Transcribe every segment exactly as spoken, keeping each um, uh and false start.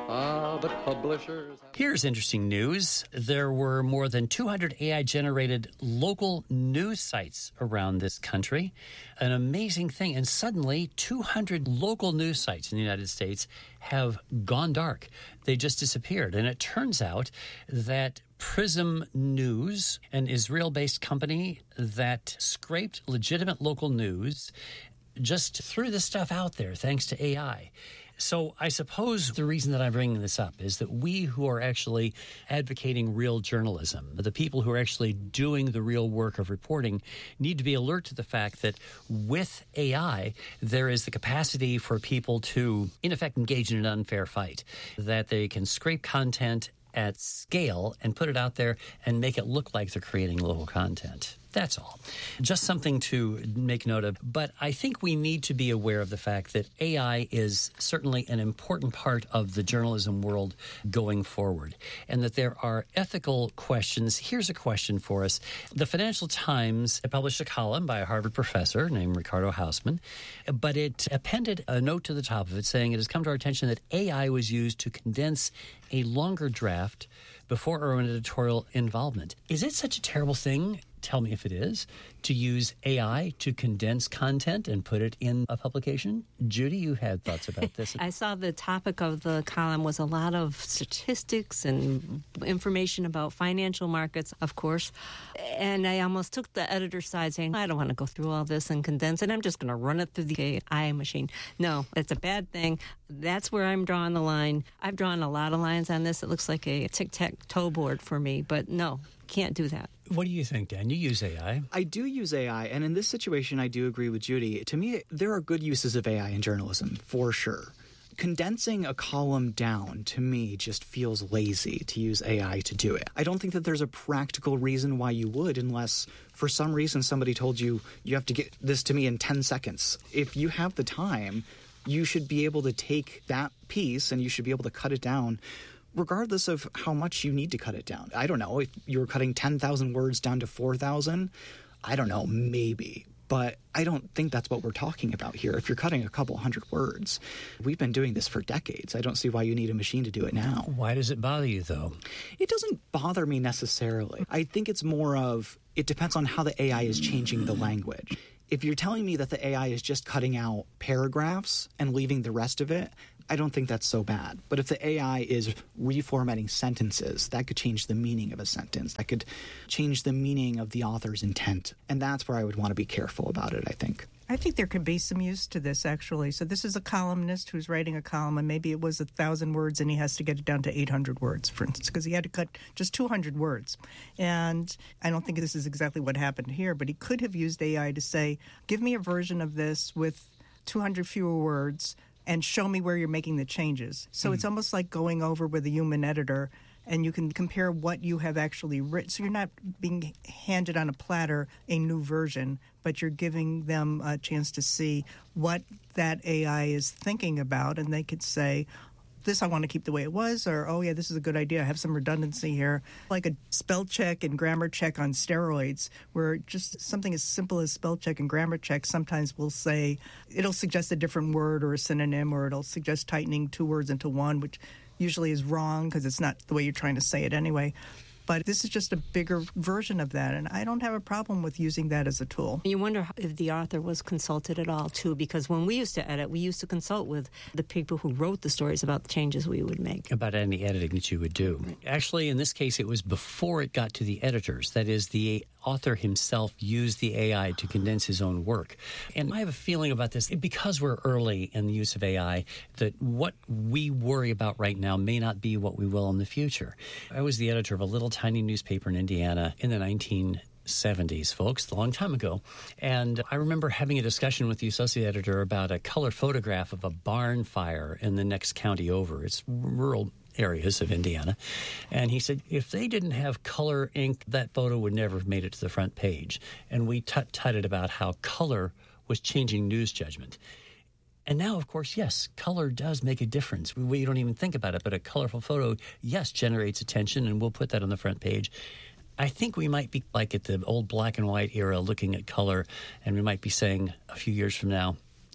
Ah, but publishers... Here's interesting news. There were more than two hundred A I-generated local news sites around this country. An amazing thing. And suddenly, two hundred local news sites in the United States have gone dark. They just disappeared. And it turns out that Prism News, an Israel-based company that scraped legitimate local news, just threw this stuff out there thanks to A I. So I suppose the reason that I'm bringing this up is that we who are actually advocating real journalism, the people who are actually doing the real work of reporting, need to be alert to the fact that with A I, there is the capacity for people to, in effect, engage in an unfair fight, that they can scrape content at scale and put it out there and make it look like they're creating local content. That's all. Just something to make note of. But I think we need to be aware of the fact that A I is certainly an important part of the journalism world going forward, and that there are ethical questions. Here's a question for us. The Financial Times published a column by a Harvard professor named Ricardo Hausmann, but it appended a note to the top of it saying it has come to our attention that A I was used to condense a longer draft before our own editorial involvement. Is it such a terrible thing? Tell me if it is, to use A I to condense content and put it in a publication? Judy, you had thoughts about this. I saw the topic of the column was a lot of statistics and information about financial markets, of course. And I almost took the editor's side saying, I don't want to go through all this and condense it. I'm just going to run it through the A I machine. No, it's a bad thing. That's where I'm drawing the line. I've drawn a lot of lines on this. It looks like a tic-tac-toe board for me, but no, can't do that. What do you think, Dan? You use A I. I do use A I, and in this situation, I do agree with Judy. To me, there are good uses of A I in journalism, for sure. Condensing a column down, to me, just feels lazy to use A I to do it. I don't think that there's a practical reason why you would, unless for some reason somebody told you, you have to get this to me in ten seconds. If you have the time, you should be able to take that piece and you should be able to cut it down regardless of how much you need to cut it down. I don't know. If you're cutting ten thousand words down to four thousand, I don't know, maybe. But I don't think that's what we're talking about here. If you're cutting a couple hundred words, we've been doing this for decades. I don't see why you need a machine to do it now. Why does it bother you, though? It doesn't bother me necessarily. I think it's more of, it depends on how the A I is changing the language. If you're telling me that the A I is just cutting out paragraphs and leaving the rest of it, I don't think that's so bad. But if the A I is reformatting sentences, that could change the meaning of a sentence. That could change the meaning of the author's intent. And that's where I would want to be careful about it, I think. I think there could be some use to this, actually. So this is a columnist who's writing a column, and maybe it was one thousand words, and he has to get it down to eight hundred words, for instance, because he had to cut just two hundred words. And I don't think this is exactly what happened here, but he could have used A I to say, give me a version of this with two hundred fewer words and show me where you're making the changes. So mm. it's almost like going over with a human editor, and you can compare what you have actually written. So you're not being handed on a platter a new version, but you're giving them a chance to see what that A I is thinking about, and they could say, this I want to keep the way it was, or, oh, yeah, this is a good idea. I have some redundancy here. Like a spell check and grammar check on steroids, where just something as simple as spell check and grammar check sometimes will say, it'll suggest a different word or a synonym, or it'll suggest tightening two words into one, which usually is wrong because it's not the way you're trying to say it anyway. But this is just a bigger version of that, and I don't have a problem with using that as a tool. You wonder if the author was consulted at all, too, because when we used to edit, we used to consult with the people who wrote the stories about the changes we would make. About any editing that you would do. Right. Actually, in this case, it was before it got to the editors. That is, the author himself used the A I to condense his own work. And I have a feeling about this, because we're early in the use of A I, that what we worry about right now may not be what we will in the future. I was the editor of a little tiny newspaper in Indiana in the nineteen seventies, folks, a long time ago. And I remember having a discussion with the associate editor about a color photograph of a barn fire in the next county over. It's rural areas of Indiana. And he said, if they didn't have color ink, that photo would never have made it to the front page. And we tut-tutted about how color was changing news judgment. And now, of course, yes, color does make a difference. We don't even think about it, but a colorful photo, yes, generates attention, and we'll put that on the front page. I think we might be like at the old black and white era looking at color, and we might be saying a few years from now,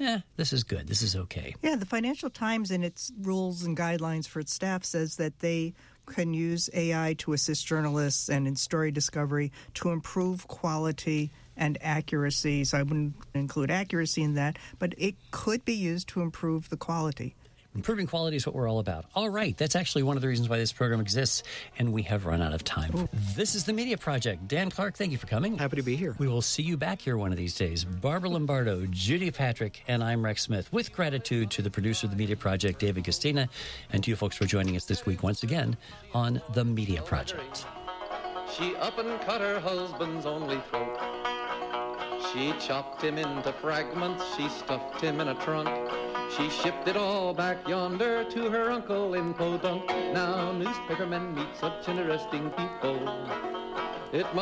eh, this is good. This is okay. Yeah, the Financial Times in its rules and guidelines for its staff says that they can use A I to assist journalists and in story discovery to improve quality and accuracy. So I wouldn't include accuracy in that, but it could be used to improve the quality. Improving quality is what we're all about. All right, that's actually one of the reasons why this program exists, and we have run out of time. Ooh. This is The Media Project. Dan Clark, thank you for coming. Happy to be here. We will see you back here one of these days. Barbara Lombardo, Judy Patrick, and I'm Rex Smith, with gratitude to the producer of The Media Project, David Castina, and to you folks for joining us this week once again on The Media Project. She up and cut her husband's only throat. She chopped him into fragments. She stuffed him in a trunk. She shipped it all back yonder to her uncle in Podunk. Now newspapermen meet such interesting people. It must